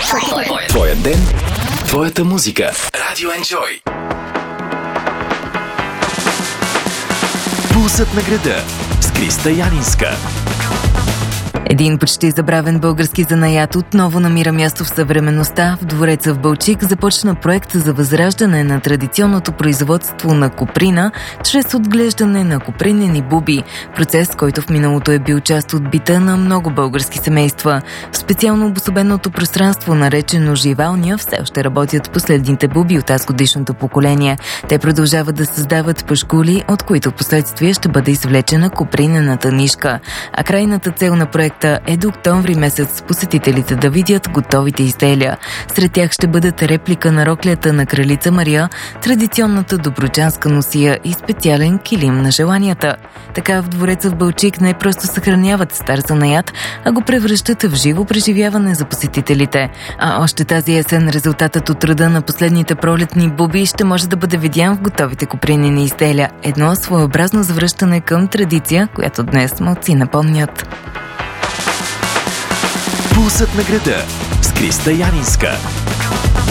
Твоя ден, твоята музика. Радио Enjoy. Пулсът на града с Криста Янинска. Един почти забравен български занаят отново намира място в съвременността. В двореца в Балчик започна проект за възраждане на традиционното производство на коприна чрез отглеждане на копринени буби. Процес, който в миналото е бил част от бита на много български семейства. В специално обособеното пространство, наречено Живалня, все още работят последните буби от тазгодишното поколение. Те продължават да създават пашкули, от които впоследствие ще бъде извлечена копринената нишка. А крайната цел на проекта е до октомври месец посетителите да видят готовите изделия. Сред тях ще бъдат реплика на роклята на кралица Мария, традиционната добруджанска носия и специален килим на желанията. Така в двореца в Балчик не просто съхраняват стар занаят, а го превръщат в живо преживяване за посетителите. А още тази есен резултатът от труда на последните пролетни буби ще може да бъде видян в готовите копринени изделия. Едно своеобразно завръщане към традиция, която днес малци напомнят. Пулсът на града с Криста Янинска.